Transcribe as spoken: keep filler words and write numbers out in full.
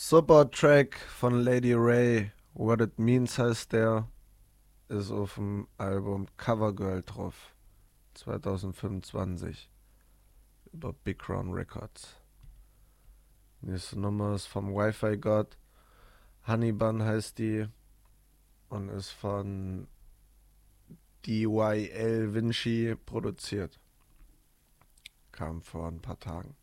Super Track von Lady Ray, What It Means heißt der, ist auf dem Album Covergirl drauf, zwanzig fünfundzwanzig, über Big Crown Records. Nächste Nummer ist vom Wi-Fi God, Honey Bun heißt die und ist von D Y L Vinci produziert. Kam vor ein paar Tagen.